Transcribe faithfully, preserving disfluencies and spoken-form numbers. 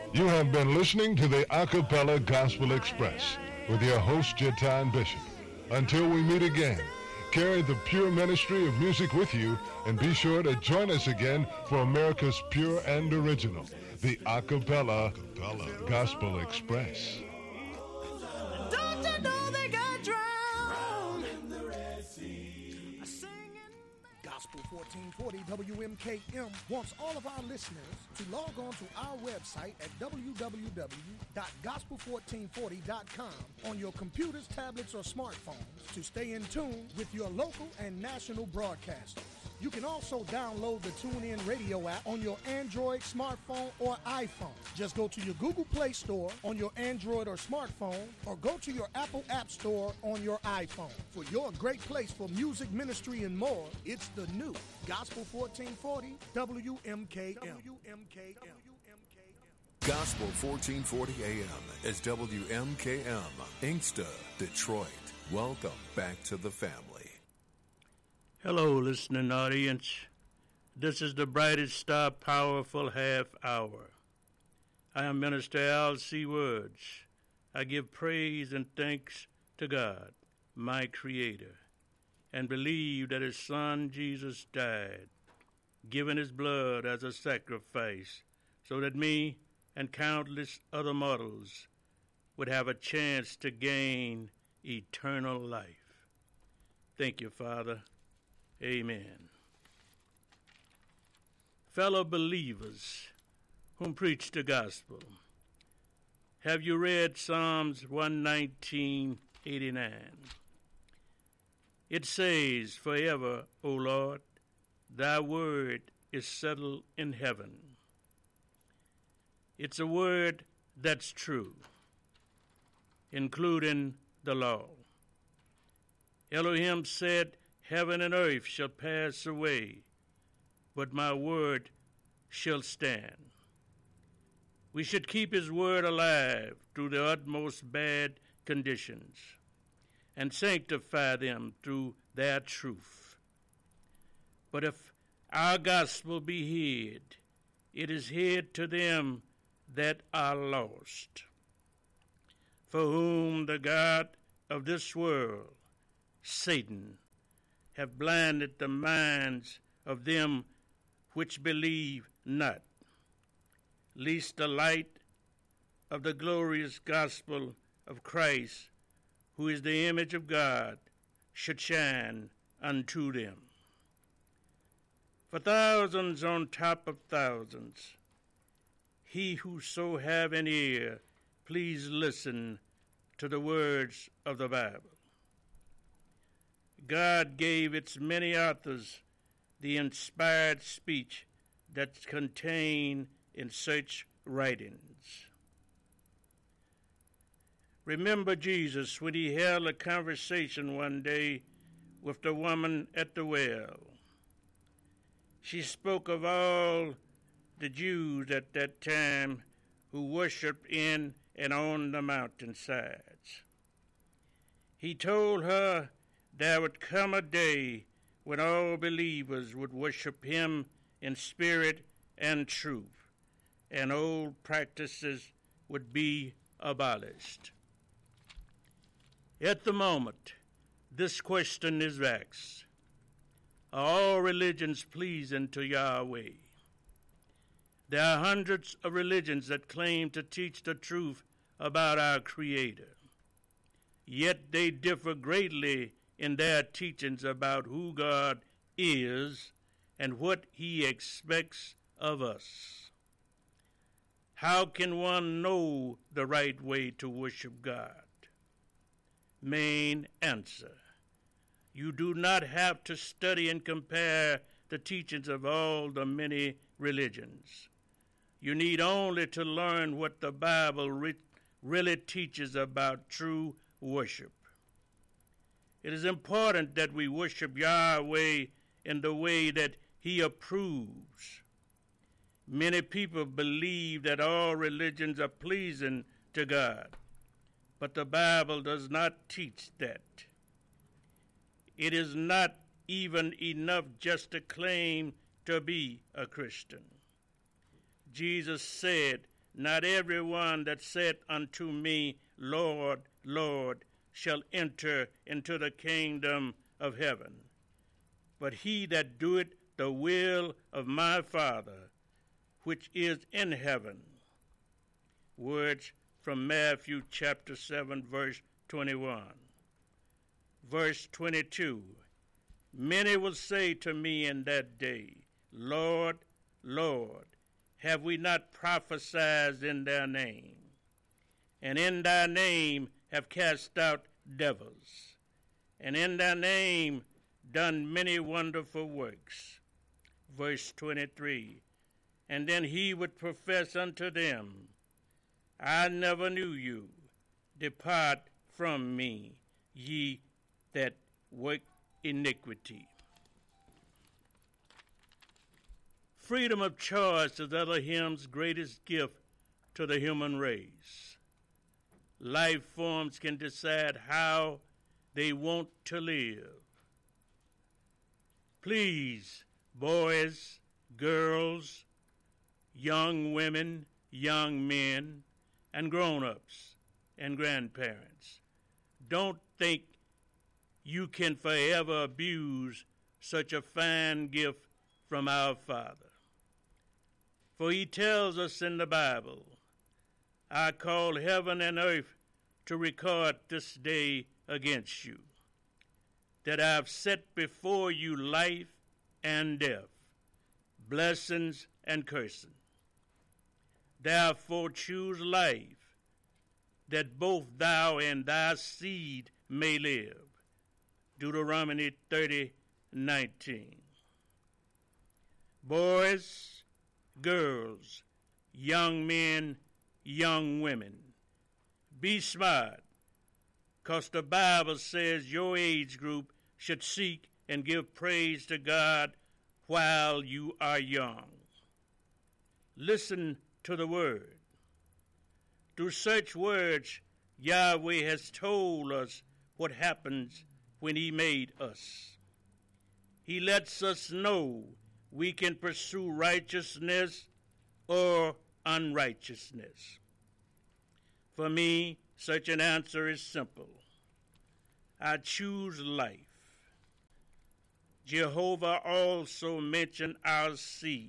You have been listening to the Acapella Gospel Express with your host, Jatan Bishop. Until we meet again, carry the pure ministry of music with you and be sure to join us again for America's pure and original, the Acapella Gospel Express. Don't you know they got drowned in the Red Sea? Singing. Gospel fourteen forty W M K M wants all of our listeners to log on to our website at w w w dot gospel fourteen forty dot com on your computers, tablets, or smartphones to stay in tune with your local and national broadcasters. You can also download the TuneIn Radio app on your Android, smartphone, or iPhone. Just go to your Google Play Store on your Android or smartphone, or go to your Apple App Store on your iPhone. For your great place for music, ministry, and more, it's the new Gospel fourteen forty W M K M. W M K M. Gospel fourteen forty A M is W M K M, Inkster, Detroit. Welcome back to the family. Hello, listening audience. This is the brightest star, powerful half hour. I am Minister Al C. Woods. I give praise and thanks to God, my Creator, and believe that His Son Jesus died, giving His blood as a sacrifice, so that me and countless other mortals would have a chance to gain eternal life. Thank you, Father. Amen. Fellow believers whom preach the gospel, have you read Psalms one nineteen, eighty-nine? It says, "Forever, O Lord, thy word is settled in heaven." It's a word that's true, including the law. Elohim said, "Heaven and earth shall pass away, but my word shall stand." We should keep his word alive through the utmost bad conditions and sanctify them through their truth. But if our gospel be hid, it is hid to them that are lost, for whom the God of this world, Satan, have blinded the minds of them which believe not, lest the light of the glorious gospel of Christ, who is the image of God, should shine unto them. For thousands on top of thousands, he who so have an ear, please listen to the words of the Bible. God gave its many authors the inspired speech that's contained in such writings. Remember Jesus when he held a conversation one day with the woman at the well. She spoke of all the Jews at that time who worshiped in and on the mountainsides. He told her there would come a day when all believers would worship him in spirit and truth, and old practices would be abolished. At the moment, this question is asked: are all religions pleasing to Yahweh? There are hundreds of religions that claim to teach the truth about our Creator, yet they differ greatly in their teachings about who God is and what he expects of us. How can one know the right way to worship God? Main answer: you do not have to study and compare the teachings of all the many religions. You need only to learn what the Bible re- really teaches about true worship. It is important that we worship Yahweh in the way that he approves. Many people believe that all religions are pleasing to God, but the Bible does not teach that. It is not even enough just to claim to be a Christian. Jesus said, not every one that saith unto me, Lord, Lord, shall enter into the kingdom of heaven, but he that doeth the will of my Father, which is in heaven. Words from Matthew chapter seven, verse twenty-one. Verse twenty-two, many will say to me in that day, Lord, Lord, have we not prophesied in thy name? And in thy name have cast out devils, and in thy name done many wonderful works. Verse twenty-three, and then he would profess unto them, I never knew you. Depart from me, ye that work iniquity. Freedom of choice is Elohim's greatest gift to the human race. Life forms can decide how they want to live. Please, boys, girls, young women, young men, and grown-ups and grandparents, don't think you can forever abuse such a fine gift from our Father. For he tells us in the Bible, I call heaven and earth to record this day against you, that I have set before you life and death, blessings and cursing. Therefore choose life, that both thou and thy seed may live. Deuteronomy thirty, nineteen. Boys, girls, young men, young women, be smart, because the Bible says your age group should seek and give praise to God while you are young. Listen to the word. Through such words, Yahweh has told us what happens when he made us. He lets us know we can pursue righteousness or unrighteousness. For me, such an answer is simple. I choose life. Jehovah also mentioned our seed.